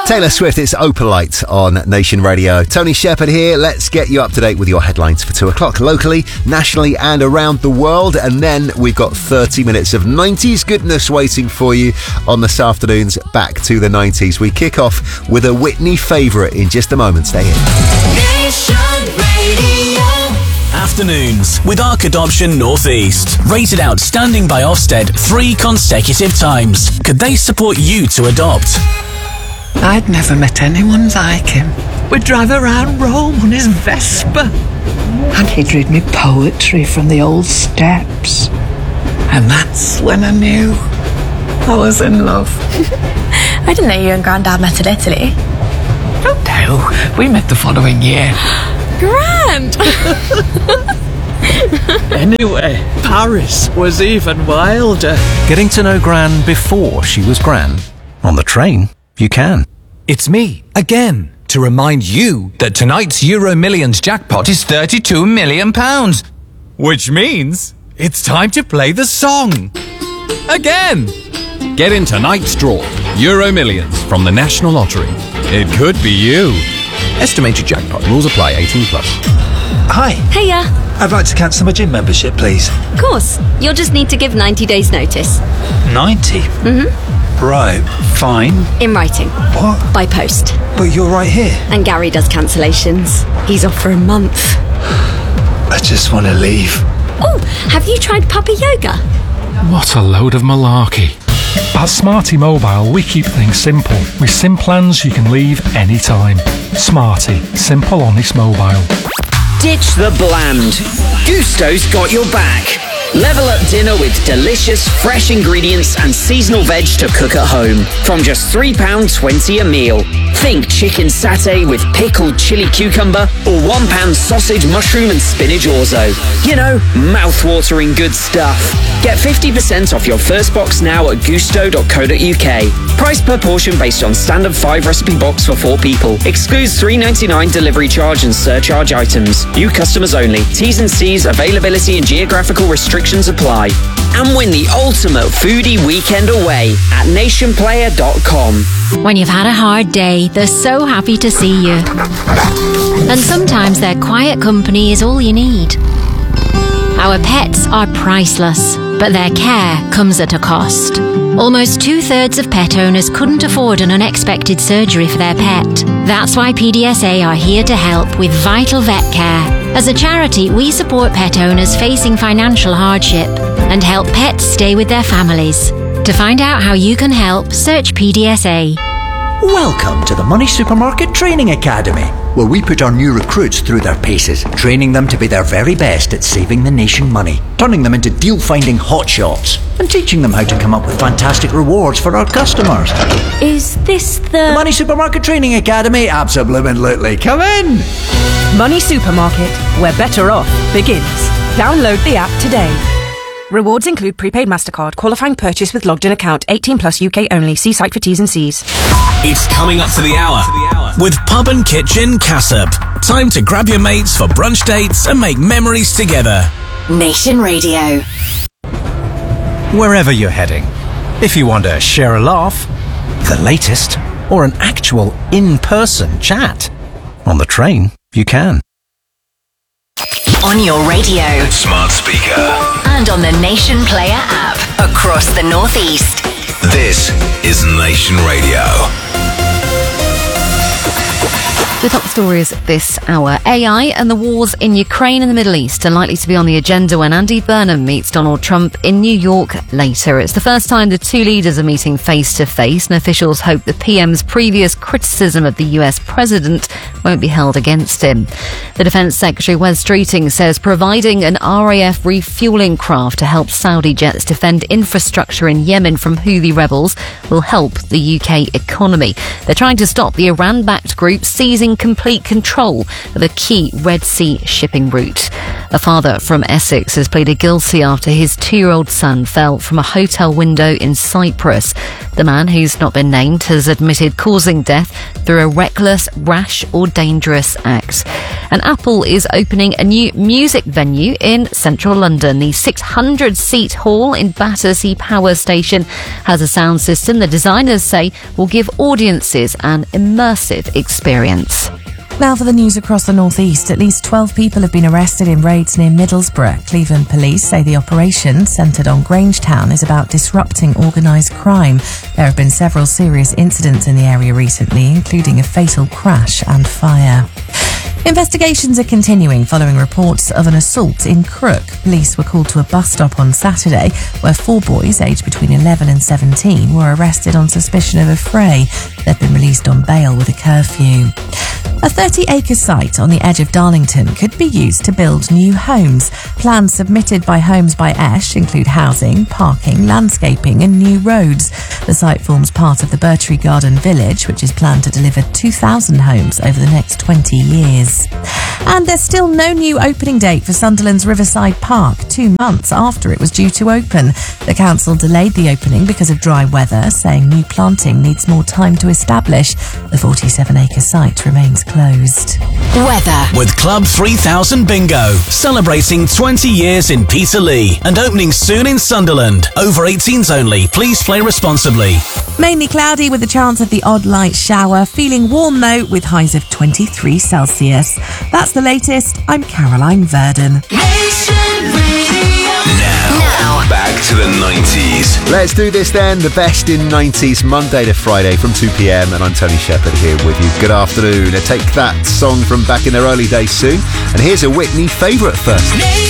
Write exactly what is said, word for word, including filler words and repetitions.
Taylor Swift, it's Opalite on Nation Radio. Tony Shepherd here. Let's get you up to date with your headlines for two o'clock locally, nationally and around the world. And then we've got thirty minutes of nineties goodness waiting for you on this afternoon's Back to the nineties. We kick off with a Whitney favourite in just a moment. Stay in. Nation Radio. Afternoons with Arc Adoption Northeast. Rated outstanding by Ofsted three consecutive times. Could they support you to adopt? I'd never met anyone like him. We'd drive around Rome on his Vespa. And he'd read me poetry from the old steps. And that's when I knew I was in love. I didn't know you and Grandad met in Italy. Oh no, we met the following year. Grand! Anyway, Paris was even wilder. Getting to know Gran before she was Gran. On the train, you can. It's me, again, to remind you that tonight's Euro Millions jackpot is thirty-two million pounds. Which means it's time to play the song. Again! Get in tonight's draw, Euro Millions from the National Lottery. It could be you. Estimated jackpot. Rules apply. eighteen plus. Hi. Heya. I'd like to cancel my gym membership, please. Of course. You'll just need to give ninety days notice. ninety? Mm-hmm. Right. Fine. In writing. What? By post. But you're right here. And Gary does cancellations. He's off for a month. I just want to leave. Oh, have you tried puppy yoga? What a load of malarkey. At Smarty Mobile, we keep things simple. With SIM plans you can leave anytime. Smarty. Simple, honest mobile. Ditch the bland. Gusto's got your back. Level up dinner with delicious, fresh ingredients and seasonal veg to cook at home. From just three pounds twenty a meal. Think chicken satay with pickled chili cucumber or one pound sausage, mushroom and spinach orzo. You know, mouth-watering good stuff. Get fifty percent off your first box now at gusto dot co dot uk. Price per portion based on standard five recipe box for four people. Excludes three ninety-nine delivery charge and surcharge items. New customers only. T's and C's, availability and geographical restrictions apply. And win the ultimate foodie weekend away at nation player dot com. When you've had a hard day, they're so happy to see you. And sometimes their quiet company is all you need. Our pets are priceless, but their care comes at a cost. Almost two-thirds of pet owners couldn't afford an unexpected surgery for their pet. That's why P D S A are here to help with Vital Vet Care. As a charity, we support pet owners facing financial hardship and help pets stay with their families. To find out how you can help, search P D S A. Welcome to the Money Supermarket Training Academy, where we put our new recruits through their paces, training them to be their very best at saving the nation money, turning them into deal-finding hotshots, and teaching them how to come up with fantastic rewards for our customers. Is this the... The Money Supermarket Training Academy? Absolutely. Come in! Money Supermarket, where better off begins. Download the app today. Rewards include prepaid MasterCard, qualifying purchase with logged in account, eighteen plus U K only. See site for T's and C's. It's coming up to the hour with Pub and Kitchen Cassop. Time to grab your mates for brunch dates and make memories together. Nation Radio. Wherever you're heading, if you want to share a laugh, the latest, or an actual in-person chat, on the train, you can. On your radio. Smart speaker. And on the Nation Player app. Across the Northeast. This is Nation Radio. The top stories this hour. A I and the wars in Ukraine and the Middle East are likely to be on the agenda when Andy Burnham meets Donald Trump in New York later. It's the first time the two leaders are meeting face to face, and officials hope the P M's previous criticism of the U S president won't be held against him. The Defence Secretary Wes Streeting says providing an R A F refuelling craft to help Saudi jets defend infrastructure in Yemen from Houthi rebels will help the U K economy. They're trying to stop the Iran-backed group seizing complete control of a key Red Sea shipping route. A father from Essex has pleaded guilty after his two-year-old son fell from a hotel window in Cyprus. The man, who's not been named, has admitted causing death through a reckless, rash or dangerous act. And Apple is opening a new music venue in central London. The six hundred seat hall in Battersea Power Station has a sound system the designers say will give audiences an immersive experience. Now for the news across the North East. At least twelve people have been arrested in raids near Middlesbrough. Cleveland police say the operation, centred on Grangetown, is about disrupting organised crime. There have been several serious incidents in the area recently, including a fatal crash and fire. Investigations are continuing following reports of an assault in Crook. Police were called to a bus stop on Saturday where four boys aged between eleven and seventeen were arrested on suspicion of a fray. They'd been released on bail with a curfew. A thirty acre site on the edge of Darlington could be used to build new homes. Plans submitted by Homes by Esh include housing, parking, landscaping and new roads. The site forms part of the Bertree Garden Village, which is planned to deliver two thousand homes over the next twenty years. And there's still no new opening date for Sunderland's Riverside Park, two months after it was due to open. The council delayed the opening because of dry weather, saying new planting needs more time to establish. The forty-seven acre site remains closed. Weather. With Club three thousand Bingo, celebrating twenty years in Peterlee and opening soon in Sunderland. Over eighteens only. Please play responsibly. Mainly cloudy with a chance of the odd light shower. Feeling warm though with highs of twenty-three Celsius. That's the latest. I'm Caroline Verdon. Now, back to the nineties. Let's do this then. The best in nineties, Monday to Friday from two p.m. And I'm Tony Shepherd here with you. Good afternoon. I take that song from back in their early days soon. And here's a Whitney favourite first.